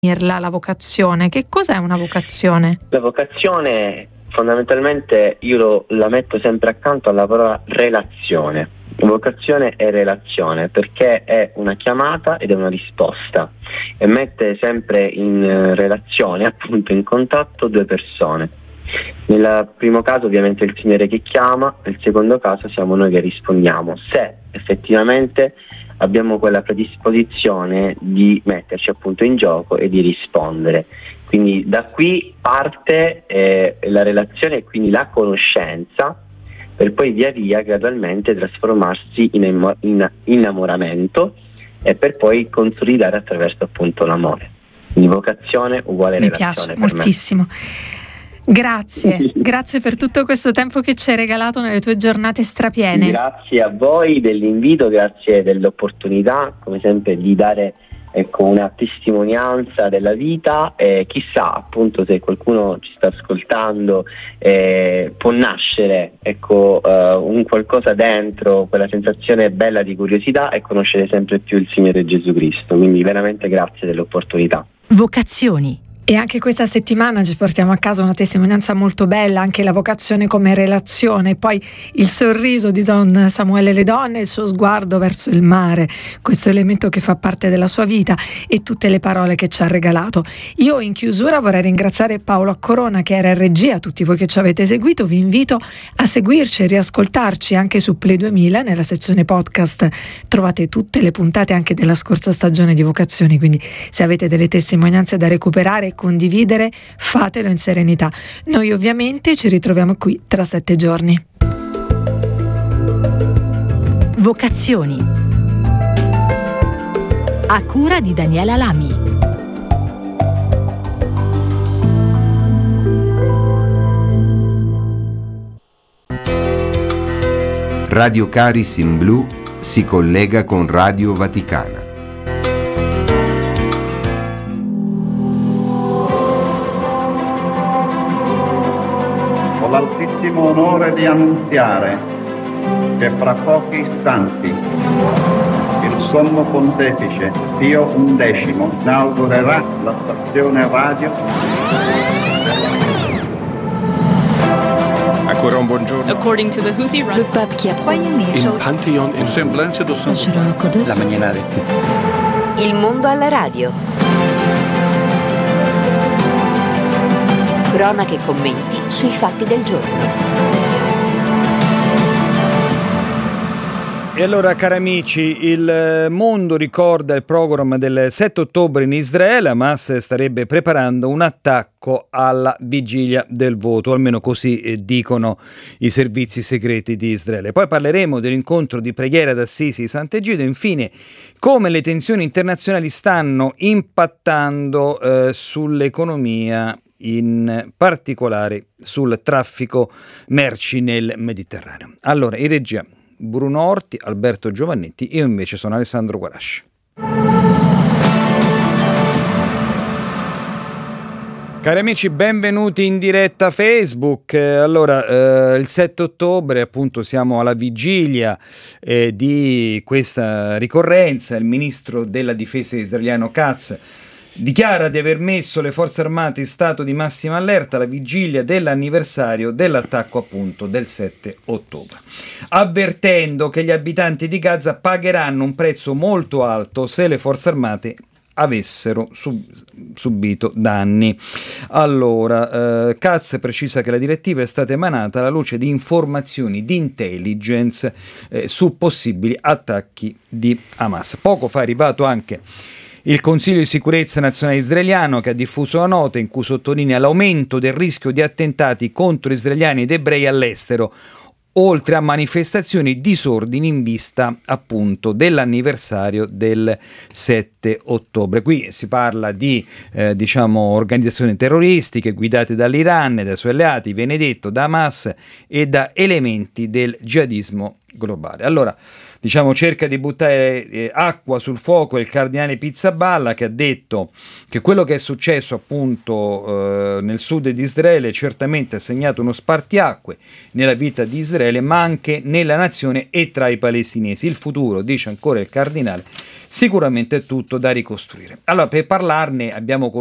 la vocazione. Che cos'è una vocazione? La vocazione fondamentalmente io la metto sempre accanto alla parola relazione. Vocazione è relazione perché è una chiamata ed è una risposta e mette sempre in relazione, appunto in contatto due persone. Nel primo caso ovviamente è il Signore che chiama, nel secondo caso siamo noi che rispondiamo, se effettivamente abbiamo quella predisposizione di metterci appunto in gioco e di rispondere. Quindi da qui parte la relazione e quindi la conoscenza, per poi via via gradualmente trasformarsi in innamoramento e per poi consolidare attraverso appunto l'amore. Quindi vocazione uguale relazione. Mi piace moltissimo. Grazie per tutto questo tempo che ci hai regalato nelle tue giornate strapiene. Grazie a voi dell'invito, grazie dell'opportunità, come sempre, di dare una testimonianza della vita. Chissà appunto se qualcuno ci sta ascoltando può nascere un qualcosa dentro, quella sensazione bella di curiosità e conoscere sempre più il Signore Gesù Cristo. Quindi veramente grazie dell'opportunità. Vocazioni. E anche questa settimana ci portiamo a casa una testimonianza molto bella, anche la vocazione come relazione, poi il sorriso di Don Samuele Le Donne, il suo sguardo verso il mare, questo elemento che fa parte della sua vita e tutte le parole che ci ha regalato. Io in chiusura vorrei ringraziare Paolo Accorona che era in regia, tutti voi che ci avete seguito, vi invito a seguirci e riascoltarci anche su Play 2000, nella sezione podcast trovate tutte le puntate anche della scorsa stagione di Vocazioni, quindi se avete delle testimonianze da recuperare e condividere, fatelo in serenità. Noi ovviamente ci ritroviamo qui tra 7 giorni. Vocazioni a cura di Daniela Lami. Radio Caris in Blu si collega con Radio Vaticana. L'altissimo onore di annunziare che fra pochi istanti il Sommo Pontefice Pio XI inaugurerà la stazione radio. Ancora un buongiorno. According to the Houthi le pape qui a Il Pantheon in Semblance do Santo. La mañana Il mondo alla radio. Cronache e commenti sui fatti del giorno. E allora, cari amici, il mondo ricorda il programma del 7 ottobre in Israele. Hamas starebbe preparando un attacco alla vigilia del voto, almeno così dicono i servizi segreti di Israele. Poi parleremo dell'incontro di preghiera d'Assisi di Sant'Egidio e infine come le tensioni internazionali stanno impattando sull'economia, in particolare sul traffico merci nel Mediterraneo. Allora, in regia Bruno Orti, Alberto Giovannetti, io invece sono Alessandro Guarasci. Cari amici, benvenuti in diretta Facebook. Allora, il 7 ottobre appunto siamo alla vigilia di questa ricorrenza. Il ministro della difesa israeliano Katz dichiara di aver messo le forze armate in stato di massima allerta alla vigilia dell'anniversario dell'attacco appunto del 7 ottobre, avvertendo che gli abitanti di Gaza pagheranno un prezzo molto alto se le forze armate avessero subito danni. Allora, Katz precisa che la direttiva è stata emanata alla luce di informazioni di intelligence su possibili attacchi di Hamas. Poco fa è arrivato anche il Consiglio di sicurezza nazionale israeliano, che ha diffuso una nota in cui sottolinea l'aumento del rischio di attentati contro israeliani ed ebrei all'estero, oltre a manifestazioni e disordini in vista appunto dell'anniversario del 7 ottobre. Qui si parla di organizzazioni terroristiche guidate dall'Iran e dai suoi alleati, viene detto da Hamas e da elementi del jihadismo globale. Allora, diciamo, cerca di buttare acqua sul fuoco il cardinale Pizzaballa, che ha detto che quello che è successo appunto nel sud di Israele certamente ha segnato uno spartiacque nella vita di Israele, ma anche nella nazione e tra i palestinesi. Il futuro, dice ancora il cardinale, sicuramente è tutto da ricostruire. Allora, per parlarne abbiamo